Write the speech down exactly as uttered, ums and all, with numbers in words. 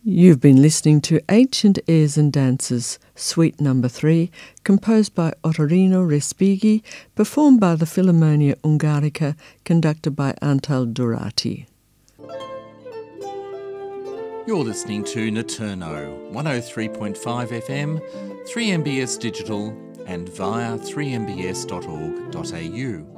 You've been listening to Ancient Airs and Dances, Suite Number three, composed by Ottorino Respighi, performed by the Philharmonia Ungarica, conducted by Antal Durati. You're listening to Naturno, one oh three point five F M, three M B S Digital, and via three m b s dot org dot a u.